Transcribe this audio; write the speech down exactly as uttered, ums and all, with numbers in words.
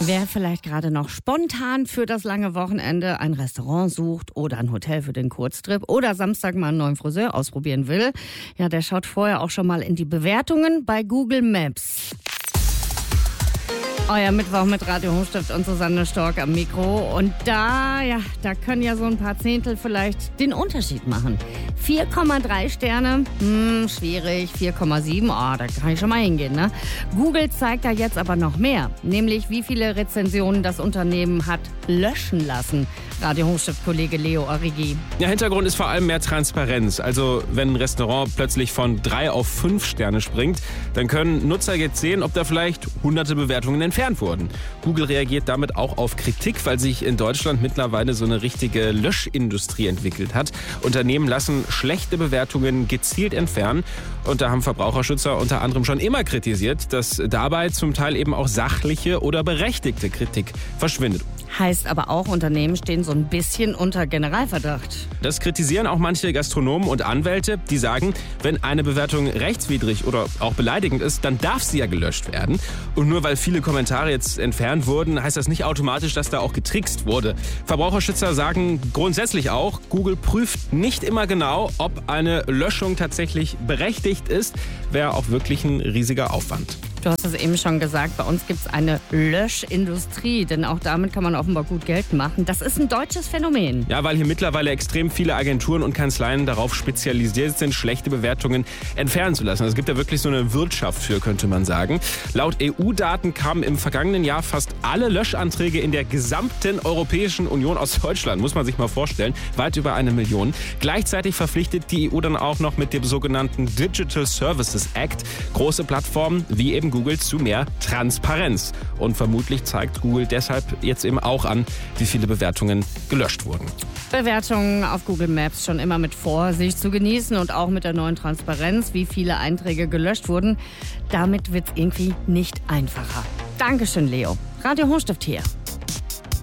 Wer vielleicht gerade noch spontan für das lange Wochenende ein Restaurant sucht oder ein Hotel für den Kurztrip oder Samstag mal einen neuen Friseur ausprobieren will, ja, der schaut vorher auch schon mal in die Bewertungen bei Google Maps. Euer Mittwoch mit Radio Hochstift und Susanne Stork am Mikro. Und da, ja, da können ja so ein paar Zehntel vielleicht den Unterschied machen. vier Komma drei Sterne, hm, schwierig. vier Komma sieben, oh, da kann ich schon mal hingehen, ne? Google zeigt da jetzt aber noch mehr. Nämlich, wie viele Rezensionen das Unternehmen hat löschen lassen. Radio Hochstift-Kollege Leo Origi. Ja, Hintergrund ist vor allem mehr Transparenz. Also, wenn ein Restaurant plötzlich von drei auf fünf Sterne springt, dann können Nutzer jetzt sehen, ob da vielleicht hunderte Bewertungen entfernt wurden. Google reagiert damit auch auf Kritik, weil sich in Deutschland mittlerweile so eine richtige Löschindustrie entwickelt hat. Unternehmen lassen schlechte Bewertungen gezielt entfernen. Und da haben Verbraucherschützer unter anderem schon immer kritisiert, dass dabei zum Teil eben auch sachliche oder berechtigte Kritik verschwindet. Heißt aber auch, Unternehmen stehen so ein bisschen unter Generalverdacht. Das kritisieren auch manche Gastronomen und Anwälte, die sagen, wenn eine Bewertung rechtswidrig oder auch beleidigend ist, dann darf sie ja gelöscht werden. Und nur weil viele Kommentare jetzt entfernt wurden, heißt das nicht automatisch, dass da auch getrickst wurde. Verbraucherschützer sagen grundsätzlich auch, Google prüft nicht immer genau, ob eine Löschung tatsächlich berechtigt ist. Wäre auch wirklich ein riesiger Aufwand. Du hast es eben schon gesagt, bei uns gibt es eine Löschindustrie, denn auch damit kann man offenbar gut Geld machen. Das ist ein deutsches Phänomen. Ja, weil hier mittlerweile extrem viele Agenturen und Kanzleien darauf spezialisiert sind, schlechte Bewertungen entfernen zu lassen. Es gibt ja wirklich so eine Wirtschaft für, könnte man sagen. Laut E U-Daten kamen im vergangenen Jahr fast alle Löschanträge in der gesamten Europäischen Union aus Deutschland, muss man sich mal vorstellen, weit über eine Million. Gleichzeitig verpflichtet die E U dann auch noch mit dem sogenannten Digital Services Act große Plattformen wie eben Google zu mehr Transparenz. Und vermutlich zeigt Google deshalb jetzt eben auch an, wie viele Bewertungen gelöscht wurden. Bewertungen auf Google Maps schon immer mit Vorsicht zu genießen und auch mit der neuen Transparenz, wie viele Einträge gelöscht wurden. Damit wird es irgendwie nicht einfacher. Dankeschön, Leo. Radio Hochstift hier.